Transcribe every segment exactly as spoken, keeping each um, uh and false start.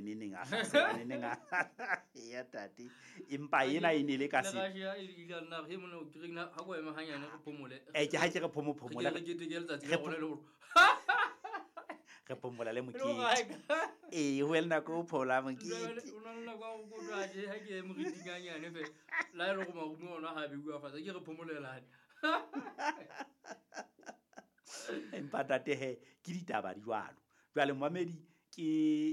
ne neng a hlasela ne neng a ya tate empa ena e ne le ka se le ga ja ile nna he mona o kirina ha go ema hanyane re phomole e ke ha ke re phomo phomola le ke tegele tsa tsela gona le go re phomola le mokete e ho elna ko phola mokete o na nna kwa go twa je ha ke mo ritinganyane fe la ile go magumo ona ha be bua fa ke re phomolelane empa tate he ke ditaba di jwalo jwale mmamedi ke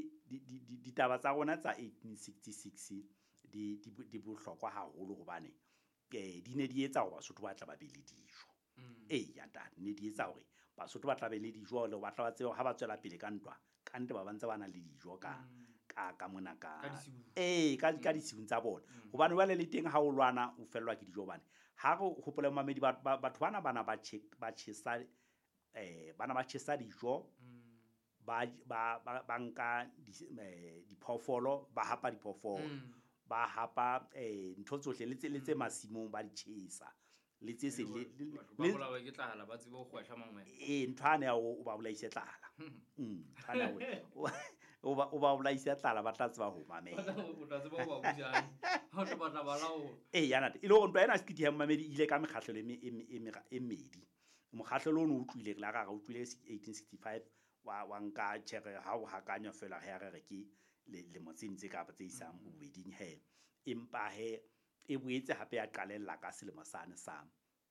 ditaba tsa rona tsa eighteen sixty-six di di bohlokwa haholo hobane eh di ne di etsa hore Basotho ba tla ba be le dijo eh ya tate ne di etsa hore Basotho ba tla be le dijo le ba tla ba tseba ha ba tswela pele ka ntwa ka nte ba bantse bana le dijo ka ka ka mona ka eh ka ka di sibung tsa bona hobane ba le le teng ha o lwana o fellwa ke dijo bane ha go hopola mmamedi batho bana bana ba check ba chesa eh bana ba chesa dijo ba ba ba nka di di phofolo ba hapa di phofolo ba hapa eh ntho tsohle le tse le tse masimong ba di chesa le tse se le ba bola ba ke tlala ba tsebo go khwahla mangwe eh nthwane ya o ba bola isetlala mm thana o ba o ba bola isetlala ba tla tseba ho mamela o tla tseba ba bujana ha o batla ba lao eh yana ile go ntwa ena se ke di mmamedi ile ka mekgahlo le e medi mokgahlo lo no utlwile la ga ga utlwile eighteen sixty-five wa wa nka tshege ha o hakanya fela ha re re ke le le motsintse ka ba tse isang wedding he empa he e boetse hape ya qalella ka selemo sane sa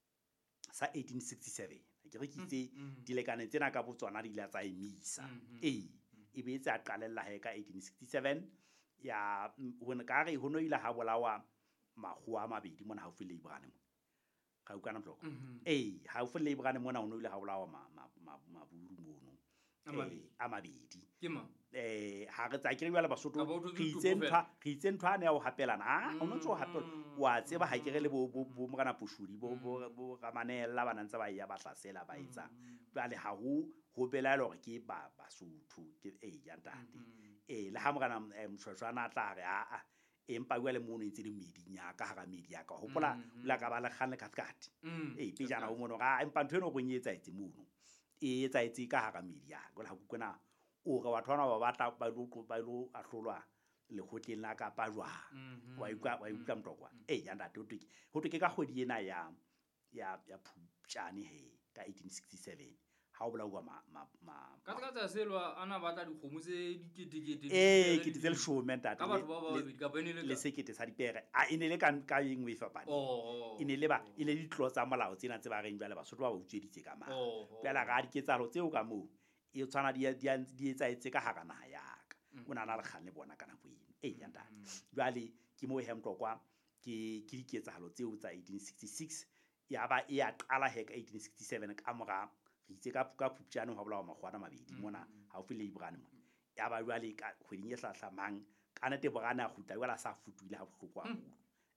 sa eighteen sixty-seven ke re kitse dilekane tsena ka botswana di la tsa emisa eh e boetse a qalella he ka eighteen sixty-seven ya hona ka re hono ile ha bolawa magwa a mabedi mona ha o file Ibrahim ga o kana bloko eh ha o file Ibrahim mona hono ile ha bolawa maburu mono eh a mabedi ke ma eh ha re tsa ke re bala Basotho re itsentwa re itsentwa ne o hapelana ha o no tso hapela wa tseba ha ke re le bo bo kana pushudi bo bo ga manela bana ntse ba ya ba hlasela ba etsa bale ha ho ho belalo hore ke ba Basotho ke eh ya ntate eh le ha mo kana mshwashwana tla re a a empa bua le mono ntse di medinya ka ga media ka hopola la ka ba le khanle katkati eh pejana o mono ga empa ntho eno go nyetsa itse mono e etsa itse ka ga media go la go kona o ga batho bana ba batla ba lo ba lo ahlolwa le hotleng la ka pa jwa wa ikwa wa ikwa mtokwa eh ya ntate o tike ho tike ka kgwedi ena ya ya ya Phupjane he ka eighteen sixty-seven ha o bolawa ma ma ka ka tsa selwa ana batla dikgomo tse diketekete eh ke tse le show mentate ka batho ba ba be ka bene le sekete sa dipere a ine le ka ka engwe fapane ine le ba ile ditlo tsa molao tsena tse ba reng jwale Basotho ba ba utsweditse ka ma pela ga diketsalo tseo ka mo e tshwana di di etsa etse ka hara naha ya ka o nana le kganne bona kana boeng eh ya ntate jwale ke mo he mtokwa ke ke diketsalo tseo tsa eighteen sixty-six ya ba e ya qala he ka eighteen sixty-seven ka mora re itse ka ka Phupjane ho bolawa magwana mabedi mona ha o file Ibrahim ya ba jwale ka khweding e hlahla mang kana te borana go tla wala sa futuile ha bohloko haholo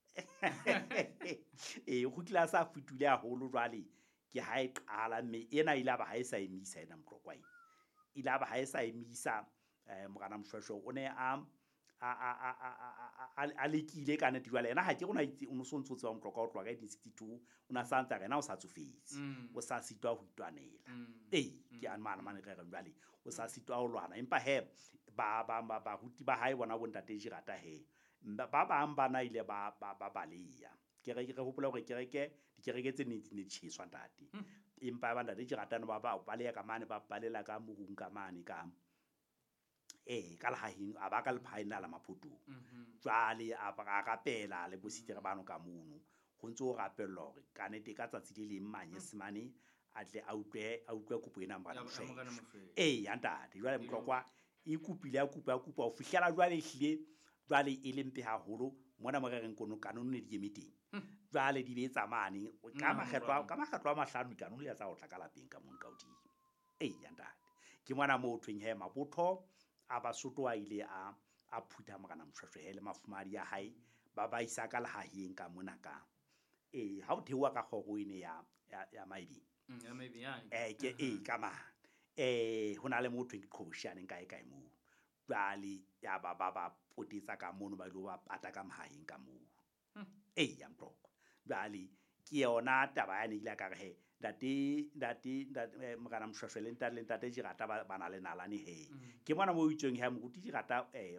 eh go tla sa futuile haholo jwale ke ha e qala mme ena ile ba ha e sa emisa ena mqokwa ile ba ha e sa emisa eh mogana mshweshwe o ne a a a a a lekile kana dijwale ena ha ke gona itse o no so ntse wa mqokwa o tloa ka eighteen sixty-two una sa ntsa rena o sa tsofetse o sa sitwa ho itwanela eh ke an mana mane re re jwale o sa sitwa ho lwana empa he ba ba ba huti ba hae bona bo ntate Jirata he ba ba bana ile ba ba baleya ke re ke hopola hore ke reke dikereke tse ne di tsheswa ntate empa ba ntate Jirata no ba ba baleya ka mane ba balela ka mohung ka mane ka eh ka la hahin a ba ka le final maphoto jwale a ba ga pela le bositse re bano ka mono go ntse o rapello hore ka nete ka tsatsi le leng manye semane a tle a utlwe a utlwe kopo ena mbana mshwe eh ya ntate jwale mqokwa e kupile a kupa a kupa o fihlela jwale hlile jwale e le mpe haholo mona mo re reng kono kanone ne di emeting jwale di betsa mane ka makgetlo ka makgetlo a mahlano kanone le tsa go tla ka lapeng ka mona ka odimo eh ya ntate ke mona mo thweng he mabotho a Basotho a ile a a phutha mogana mshweshwe hele mafumadi ya hae ba ba isa ka lahaheng ka mona ka eh ha o thewa ka kgogo ine ya ya maibi ya maibi ya eh ke eh ka ma eh hona le motho ke qhoboshaneng kae kae mo bali ya ba ba ba potisa ka mono ba lo ba pata ka mahaheng ka mo eh ya mqoko bali ke yona taba ya ne ile ka re he dati dati mogana mshweshwe le ntate le ntate Jirata ba na le nalane he ke bona mo itsweng he mo ruti Jirata eh